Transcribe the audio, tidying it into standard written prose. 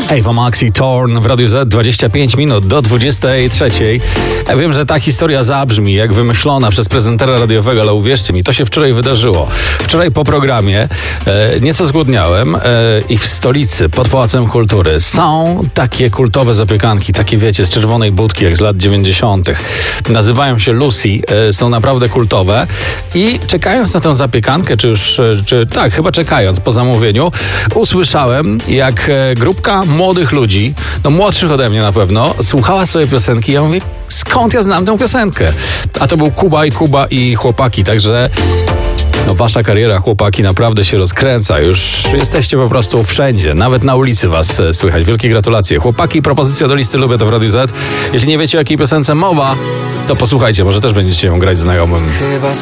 Ava Max i Torn w Radiu Z, 25 minut do 23. Ja wiem, że ta historia zabrzmi jak wymyślona przez prezentera radiowego, ale uwierzcie mi, to się wczoraj wydarzyło. Wczoraj po programie nieco zgłodniałem i w stolicy, pod Pałacem Kultury są takie kultowe zapiekanki, takie wiecie, z czerwonej budki, jak z lat 90. Nazywają się Lucy, są naprawdę kultowe i czekając na tę zapiekankę, chyba czekając po zamówieniu, usłyszałem, jak grupka młodych ludzi, no młodszych ode mnie na pewno, słuchała sobie piosenki. Ja mówię, skąd ja znam tę piosenkę? A to był Kuba i chłopaki, także no, wasza kariera, chłopaki, naprawdę się rozkręca. Już jesteście po prostu wszędzie. Nawet na ulicy was słychać. Wielkie gratulacje. Chłopaki, propozycja do listy Lubię to w Radiu Z. Jeśli nie wiecie, o jakiej piosence mowa, to posłuchajcie, może też będziecie ją grać znajomym.